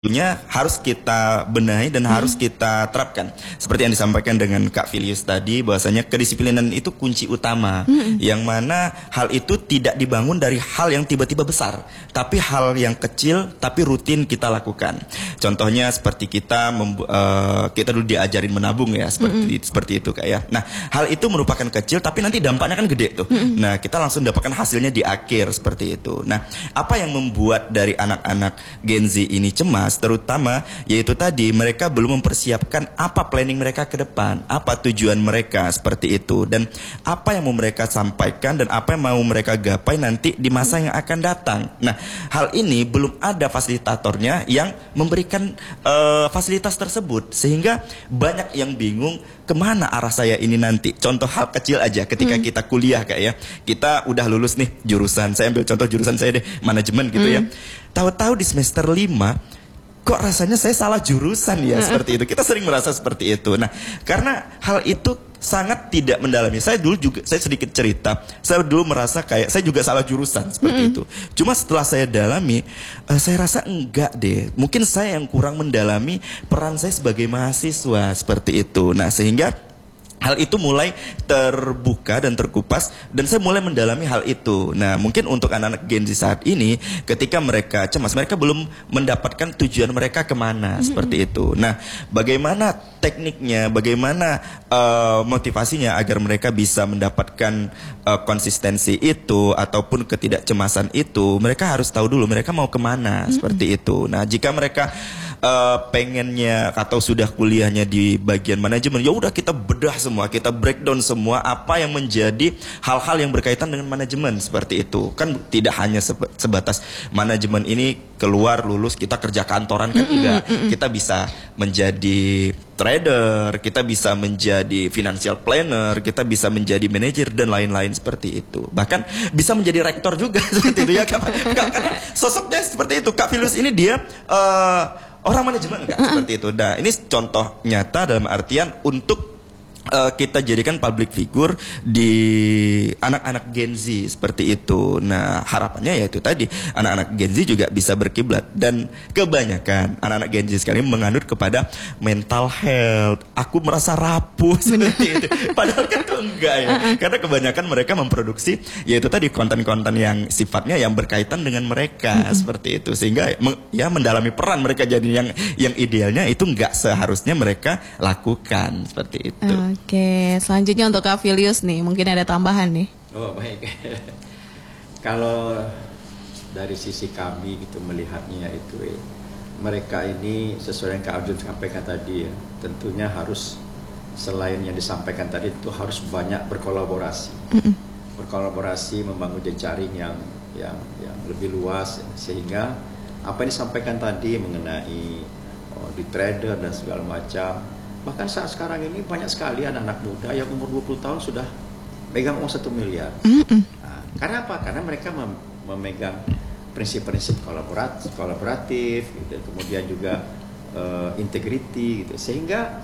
tentunya harus kita benahi dan harus kita terapkan. Seperti yang disampaikan dengan Kak Filius tadi, bahwasanya kedisiplinan itu kunci utama. Yang mana hal itu tidak dibangun dari hal yang tiba-tiba besar, tapi hal yang kecil tapi rutin kita lakukan. Contohnya seperti kita dulu diajarin menabung ya, seperti itu Kak ya. Nah, hal itu merupakan kecil tapi nanti dampaknya kan gede tuh. Nah, kita langsung dapatkan hasilnya di akhir seperti itu. Nah, apa yang membuat dari anak-anak Gen Z ini cemas terutama yaitu tadi mereka belum mempersiapkan apa planning mereka ke depan, apa tujuan mereka seperti itu, dan apa yang mau mereka sampaikan dan apa yang mau mereka gapai nanti di masa yang akan datang. Nah, hal ini belum ada fasilitatornya yang memberikan fasilitas tersebut, sehingga banyak yang bingung kemana arah saya ini nanti. Contoh hal kecil aja ketika kita kuliah Kak ya, kita udah lulus nih jurusan, saya ambil contoh jurusan saya deh, manajemen gitu ya. Tahu-tahu di semester 5 kok rasanya saya salah jurusan ya, seperti itu. Kita sering merasa seperti itu. Nah, karena hal itu sangat tidak mendalami. Saya sedikit cerita. Saya dulu merasa kayak saya juga salah jurusan seperti itu. Cuma setelah saya dalami, saya rasa enggak deh. Mungkin saya yang kurang mendalami peran saya sebagai mahasiswa seperti itu. Nah, sehingga hal itu mulai terbuka dan terkupas dan saya mulai mendalami hal itu. Nah, mungkin untuk anak-anak Gen Z saat ini ketika mereka cemas, mereka belum mendapatkan tujuan mereka kemana seperti itu. Nah, bagaimana tekniknya, bagaimana motivasinya agar mereka bisa mendapatkan konsistensi itu ataupun ketidakcemasan itu, mereka harus tahu dulu mereka mau kemana seperti itu. Nah, jika mereka pengennya atau sudah kuliahnya di bagian manajemen, ya udah kita bedah semua, kita breakdown semua apa yang menjadi hal-hal yang berkaitan dengan manajemen seperti itu. Kan tidak hanya sebatas manajemen ini keluar lulus kita kerja kantoran kan enggak. Kita bisa menjadi trader, kita bisa menjadi financial planner, kita bisa menjadi manajer dan lain-lain seperti itu. Bahkan bisa menjadi rektor juga seperti itu ya. Karena sosoknya seperti itu. Kak Filius ini dia orang manajemen enggak seperti itu. Nah, ini contoh nyata dalam artian untuk kita jadikan public figure di anak-anak Gen Z seperti itu. Nah, harapannya yaitu tadi anak-anak Gen Z juga bisa berkiblat, dan kebanyakan anak-anak Gen Z sekali menganut kepada mental health. Aku merasa rapuh seperti itu. Padahal kan itu enggak ya. Karena kebanyakan mereka memproduksi yaitu tadi konten-konten yang sifatnya yang berkaitan dengan mereka seperti itu, sehingga ya mendalami peran mereka jadi yang idealnya itu enggak seharusnya mereka lakukan seperti itu. Oke, selanjutnya untuk Kak Filius nih, mungkin ada tambahan nih. Oh baik, kalau dari sisi kami gitu melihatnya itu mereka ini sesuai yang Kak Arjun sampaikan tadi ya, tentunya harus selain yang disampaikan tadi itu harus banyak berkolaborasi, berkolaborasi membangun jejaring yang lebih luas, sehingga apa yang disampaikan tadi mengenai di trader dan segala macam. Bahkan saat sekarang ini banyak sekali anak-anak muda yang umur 20 tahun sudah megang uang 1 miliar. Nah, karena apa? Karena mereka memegang prinsip-prinsip kolaboratif gitu. Kemudian juga integrity gitu. Sehingga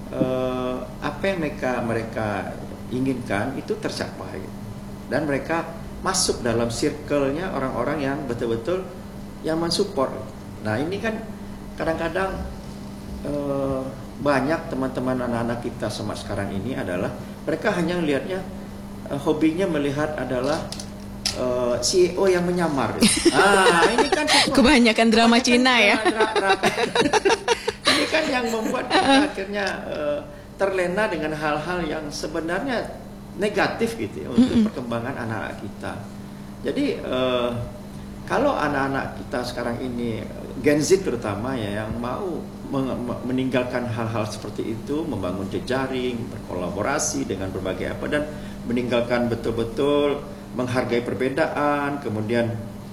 apa yang mereka inginkan itu tercapai. Dan mereka masuk dalam circle-nya orang-orang yang betul-betul yang mensupport. Nah, ini kan kadang-kadang banyak teman-teman anak-anak kita sekarang ini adalah mereka hanya melihatnya hobinya melihat adalah CEO yang menyamar. Ini kan kebanyakan drama Cina ya. Ini kan yang membuat kita akhirnya terlena dengan hal-hal yang sebenarnya negatif gitu ya, untuk perkembangan anak-anak kita. Jadi kalau anak-anak kita sekarang ini Gen Z terutama ya, yang mau meninggalkan hal-hal seperti itu, membangun jejaring, berkolaborasi dengan berbagai apa, dan meninggalkan betul-betul menghargai perbedaan, kemudian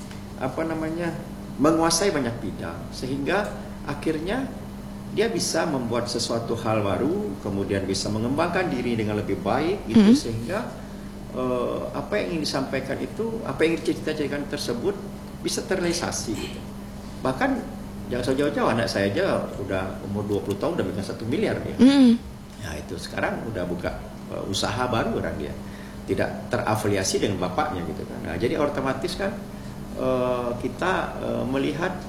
menguasai banyak bidang, sehingga akhirnya dia bisa membuat sesuatu hal baru, kemudian bisa mengembangkan diri dengan lebih baik gitu, sehingga apa yang ingin disampaikan itu, apa yang ingin cerita-ceritakan tersebut bisa terrealisasi gitu. Bahkan jangan jauh-jauh, anak saya aja udah umur 20 tahun udah megang 1 miliar dia. Nah itu sekarang udah buka usaha baru orang dia, tidak terafiliasi dengan bapaknya gitu kan. Nah jadi otomatis kan kita melihat